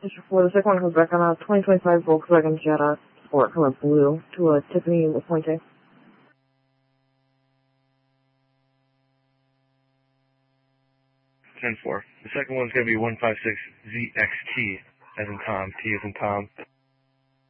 District 4. The second one comes back on a 2025 Volkswagen Jetta Sport color blue to a Tiffany LaPuente. 10-4. The second one's going to be 156ZXT, as in Tom, T as in Tom.